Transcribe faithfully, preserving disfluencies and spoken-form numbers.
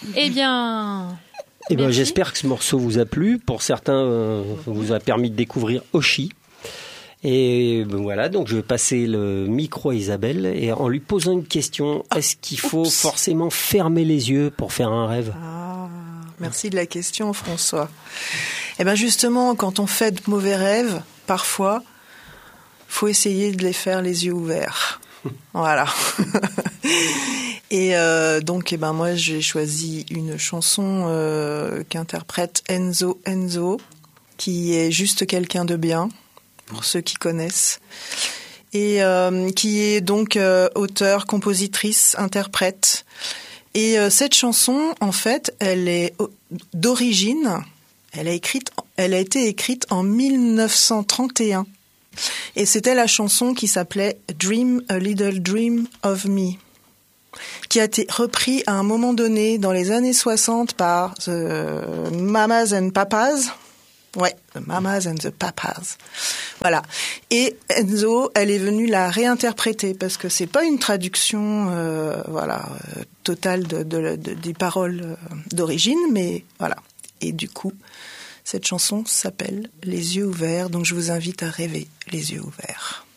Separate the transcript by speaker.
Speaker 1: Eh bien...
Speaker 2: Eh ben,
Speaker 1: merci.
Speaker 2: j'espère que ce morceau vous a plu. Pour certains, euh, vous a permis de découvrir Oshi. Et ben voilà, donc je vais passer le micro à Isabelle et en lui posant une question. Est-ce qu'il faut
Speaker 3: Oups.
Speaker 2: forcément fermer les yeux pour faire un rêve ?
Speaker 3: Ah, merci de la question, François. Eh bien, justement, quand on fait de mauvais rêves, parfois, faut essayer de les faire les yeux ouverts. Voilà. Et euh, donc, eh ben, moi, j'ai choisi une chanson euh, qu'interprète Enzo Enzo, qui est juste quelqu'un de bien, pour ceux qui connaissent, et euh, qui est donc euh, auteur, compositrice, interprète. Et euh, cette chanson, en fait, elle est d'origine, elle a, écrite, elle a été écrite en mille neuf cent trente et un. Et c'était la chanson qui s'appelait « Dream a Little Dream of Me », qui a été repris à un moment donné dans les années soixante par The Mamas and Papas. Ouais, The Mamas and the Papas. Voilà. Et Enzo, elle est venue la réinterpréter parce que c'est pas une traduction, euh, voilà, euh, totale de, de, de, des paroles euh, d'origine, mais voilà. Et du coup, cette chanson s'appelle Les yeux ouverts, donc je vous invite à rêver les yeux ouverts.